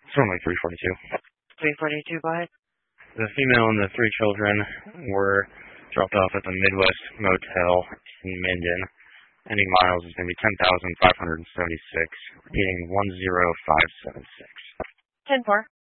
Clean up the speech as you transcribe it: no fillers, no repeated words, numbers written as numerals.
It's only 342. 342, go ahead. The female and the 3 children were dropped off at the Midwest Motel in Minden. Any miles is going to be 10,576, repeating 10576. 10-4.